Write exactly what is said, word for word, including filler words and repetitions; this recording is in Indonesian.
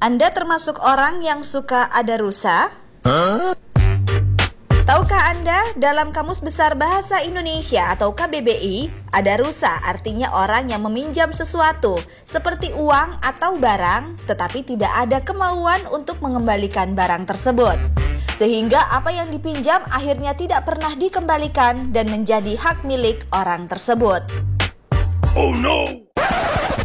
Anda termasuk orang yang suka ada rusa? Huh? Tahukah Anda, dalam Kamus Besar Bahasa Indonesia atau K B B I, ada rusa artinya orang yang meminjam sesuatu, seperti uang atau barang, tetapi tidak ada kemauan untuk mengembalikan barang tersebut. Sehingga apa yang dipinjam akhirnya tidak pernah dikembalikan dan menjadi hak milik orang tersebut. Oh no!